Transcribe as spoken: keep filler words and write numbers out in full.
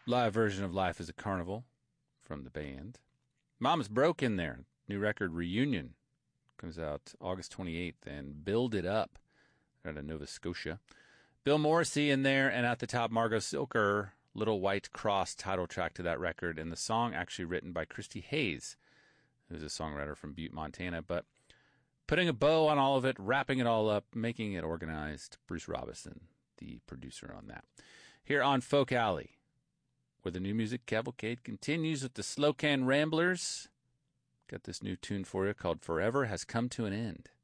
Live version of Life is a Carnival from the band. Mama's Broke in there. New record, Reunion. Comes out August twenty-eighth. And Build It Up out of Nova Scotia. Bill Morrissey in there. And at the top, Margot Silker, Little White Cross, title track to that record. And the song actually written by Christy Hayes, who's a songwriter from Butte, Montana. But putting a bow on all of it, wrapping it all up, making it organized, Bruce Robison, the producer on that. Here on Folk Alley, where the new music cavalcade continues with the Slow Can Ramblers. Got this new tune for you called Forever Has Come to an End.